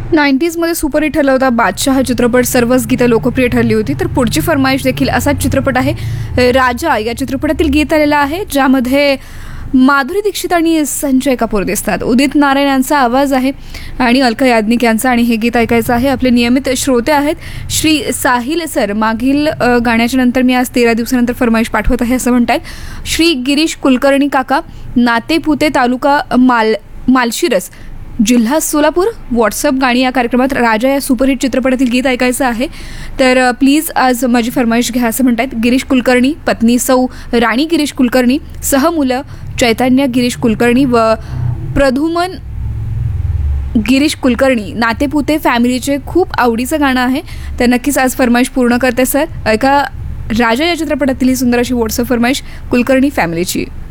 90मध्ये superhit ठरला होता बादशाह हा चित्रपट. सर्वच गीतं लोकप्रिय ठरली होती. तर पुढची फरमाईश देखील असाच चित्रपट आहे. राजा या चित्रपटातील गीत आलेलं आहे, ज्यामध्ये माधुरी दीक्षित आणि संजय कपूर दिसतात. उदित नारायण यांचा आवाज आहे आणि अलका याज्ञिक यांचा, आणि हे गीत ऐकायचं आहे. आपले नियमित श्रोते आहेत श्री साहिल सर. मागील गाण्याच्या नंतर मी आज 13 दिवसानंतर फरमाईश पाठवत आहे असं म्हणतात. श्री गिरीश कुलकर्णी काका, नातेपुते, तालुका मालशिरस, जिल्हा सोलापूर. व्हॉट्सअप गाणी या कार्यक्रमात राजा या सुपरहिट चित्रपटातील गीत ऐकायचं आहे. तर प्लीज आज माझी फरमाईश घ्या असं म्हणतात. गिरीश कुलकर्णी, पत्नी सौ राणी गिरीश कुलकर्णी, सहमुलं चैतन्य गिरीश कुलकर्णी व प्रधुमन गिरीश कुलकर्णी. नातेपुते फॅमिलीचे खूप आवडीचं गाणं आहे. तर नक्कीच आज फरमाईश पूर्ण करते सर. ऐका राजा या चित्रपटातील ही सुंदर अशी व्हॉट्सअप फरमाईश कुलकर्णी फॅमिलीची.